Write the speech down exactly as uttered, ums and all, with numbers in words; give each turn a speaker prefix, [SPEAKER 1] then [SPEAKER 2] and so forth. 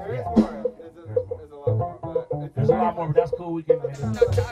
[SPEAKER 1] There's a lot more, but
[SPEAKER 2] There's a lot more, but that's cool. We can.